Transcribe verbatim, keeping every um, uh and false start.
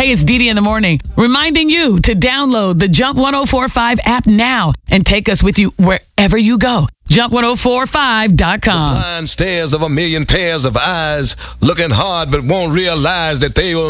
Hey, it's Dee Dee in the morning, reminding you to download the Jump ten forty-five app now and take us with you wherever you go. jump ten forty-five dot com. The blind stares of a million pairs of eyes, looking hard but won't realize that they will